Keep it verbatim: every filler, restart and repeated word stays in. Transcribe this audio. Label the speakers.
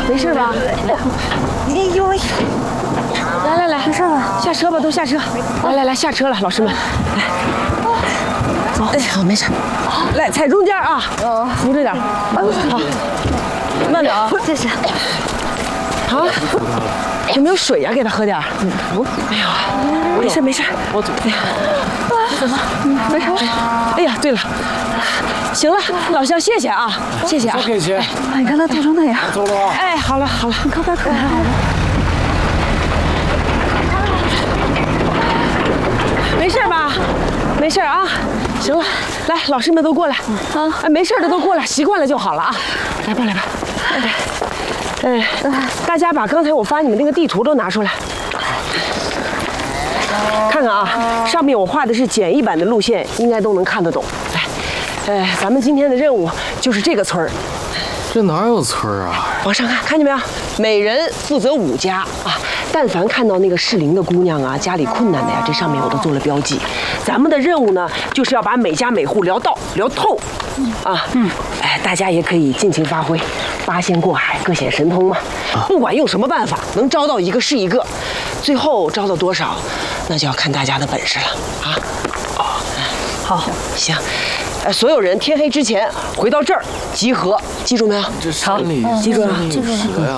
Speaker 1: 没事吧？
Speaker 2: 哎呦喂！
Speaker 1: 来来来，
Speaker 2: 没事吧？
Speaker 1: 下车吧，都下车。来来来，下车了，老师们，来，走。哎，好，没事。来，踩中间啊，扶着点。好，慢点啊。
Speaker 2: 这是。
Speaker 1: 好，有没有水呀？给他喝点。嗯，哎呀，没事没事。我走。哎呀，怎么？没事。哎呀，对了，行了，老乡，谢谢啊，谢谢啊。
Speaker 3: 不客气。
Speaker 2: 哎，你看他吐成那样。
Speaker 3: 走了啊。
Speaker 1: 哎，好了好了，
Speaker 2: 你看他吐成那样。
Speaker 1: 没事吧？没事啊。行了，来，老师们都过来啊！哎，没事的都过来，习惯了就好了啊。来吧来吧。哎，大家把刚才我发你们那个地图都拿出来，看看啊，上面我画的是简易版的路线，应该都能看得懂。来，哎，咱们今天的任务就是这个村儿。
Speaker 3: 这哪有村儿啊？
Speaker 1: 往上看，看见没有？每人负责五家啊。但凡看到那个适龄的姑娘啊，家里困难的呀，这上面我都做了标记。咱们的任务呢，就是要把每家每户聊到聊透，啊，嗯，哎，大家也可以尽情发挥，八仙过海，各显神通嘛。不管用什么办法，能招到一个是一个。最后招到多少，那就要看大家的本事了啊。哦，好，行。呃，所有人天黑之前回到这儿集合，记住没有？
Speaker 3: 这山里
Speaker 1: 记住了，
Speaker 3: 记住了。